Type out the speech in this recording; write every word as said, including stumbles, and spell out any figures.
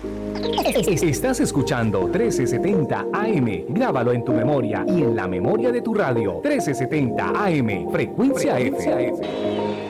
Estás escuchando trece setenta A M. Grábalo en tu memoria y en la memoria de tu radio. trece setenta A M. Frecuencia, Frecuencia F. F.